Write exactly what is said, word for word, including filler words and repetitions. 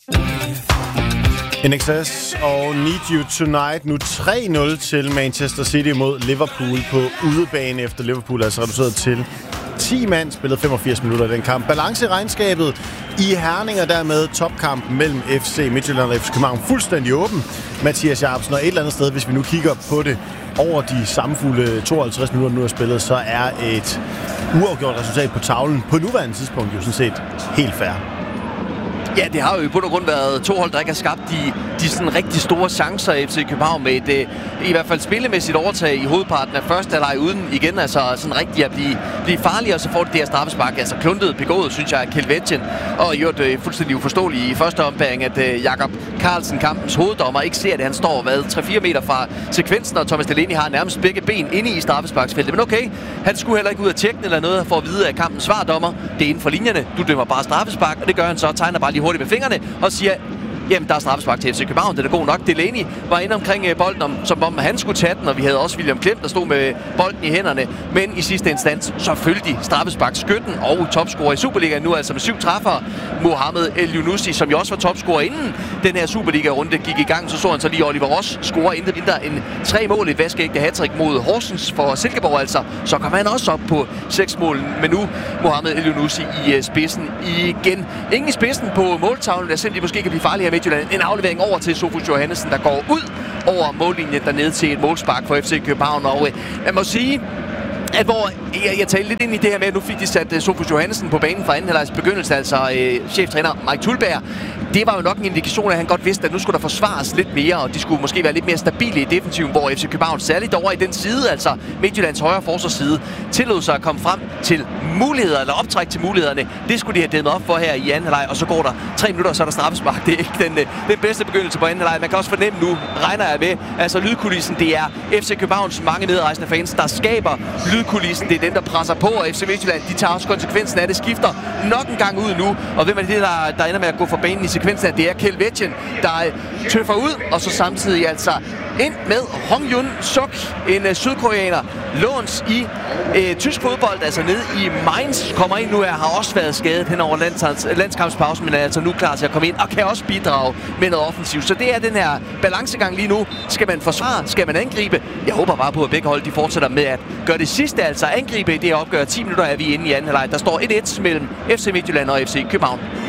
N X S og Need You Tonight. Nu tre nul til Manchester City mod Liverpool på udebane, efter Liverpool er altså reduceret til ti mand. Spillet femogfirs minutter i den kamp. Balance i regnskabet i Herning, og dermed topkampen mellem F C Midtjylland og F C København fuldstændig åben. Mathias Jacobsen, og et eller andet sted, hvis vi nu kigger på det over de samfulde tooghalvtreds minutter, nu er spillet, så er et uafgjort resultat på tavlen på nuværende tidspunkt jo sådan set helt fair. Ja, det har jo på grund været to hold, der ikke har skabt de, de sådan rigtig store chancer i F C København med et, i hvert fald spillemæssigt overtag i hovedparten af første halvleg uden igen altså sådan rigtig at blive, blive farligere, og så får det det her straffespark, altså kluntet begået, synes jeg, af Kelvetjen, og i øvrigt øh, fuldstændig uforståeligt i første ombæring, at øh, Jakob Carlsen, kampens hoveddommer, ikke ser det. Han står hvad, tre fire meter fra sekvensen, og Thomas Delaney har nærmest begge ben inde i straffesparksfeltet, men okay, han skulle heller ikke ud af tjekken eller noget for at vide af kampens svardommer. Det er inden for linjerne, du dømmer bare straffespark, og det gør han så, tegner bare lige hurtigt med fingrene og siger, jamen, der er straffespark til F C København, det er god nok. Delaney var inde omkring bolden, om, som om han skulle tage den, og vi havde også William Klem, der stod med bolden i hænderne. Men i sidste instans, så følte de straffespark skytten og topscorer i Superligaen nu, altså med syv træffere. Mohamed El Younousi, som jo også var topscorer inden den her Superliga-runde gik i gang, så så han så lige Oliver Ross score intet mindre end tre mål i et vaskeægte hattrick mod Horsens for Silkeborg, altså. Så kom han også op på seks mål, men nu Mohamed El Younousi i spidsen igen. Ingen i spidsen på måltavlen, der selv de måske kan blive farlige her med en aflevering over til Sofus Johannesen, der går ud over mållinjen dernede til et målspark for F C København. Og øh, man må sige, at hvor jeg, jeg talte lidt ind i det her med, at nu fik de sat uh, Sofus Johannesen på banen fra anden halvlegs begyndelse, altså uh, cheftræner Mike Tulberg. Det var jo nok en indikation af, at han godt vidste, at nu skulle der forsvares lidt mere, og de skulle måske være lidt mere stabile i defensiven, hvor F C København, særligt over i den side, altså Midtjyllands højre forsvarsside, tillod sig at komme frem til muligheder, eller optræk til mulighederne. Det skulle de have dæmmet op for her i anden halvleg, og så går der tre minutter, så er der straffespark. Det er ikke den, den bedste begyndelse på anden halvleg. Man kan også fornemme nu, regner jeg med, altså lydkulissen, det er F C Københavns mange medrejsende fans, der skaber lydkulissen. Det er den, der presser på, og F C Midtjylland, de tager også konsekvensen af det, skifter nok en gang ud nu, og hvem er det, der, der ender med at gå for banen i sekvensen af, det er Kelvetjen, der tøffer ud, og så samtidig altså ind med Hong Yun Suk, en uh, sydkoreaner, låns i uh, tysk fodbold, altså nede i Mainz, kommer ind nu, er, har også været skadet hen over lands, landskampspausen, men er altså nu klar til at komme ind, og kan også bidrage med noget offensivt. Så det er den her balancegang lige nu. Skal man forsvare? Skal man angribe? Jeg håber bare på, at begge hold de fortsætter med at gøre det sidste, altså angribe i det her opgør. ti minutter er vi inde i anden halvleg. Der står et et mellem F C Midtjylland og F C København.